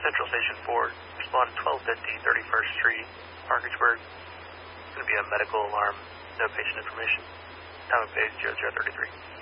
Central Station 4, respond to 1250 31st Street, Parkersburg. It's going to be a medical alarm, no patient information. Time of page 0033.